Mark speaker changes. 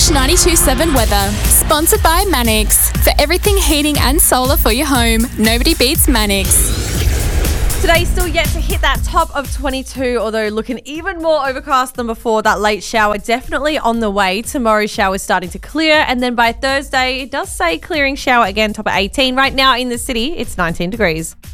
Speaker 1: Fresh 92.7 weather. Sponsored by Manix. For everything heating and solar for your home, nobody beats Manix.
Speaker 2: Today still yet to hit that top of 22, although looking even more overcast than before. That late shower definitely on the way. Tomorrow's shower is starting to clear, and then by Thursday it does say clearing shower again, top of 18. Right now in the city it's 19 degrees.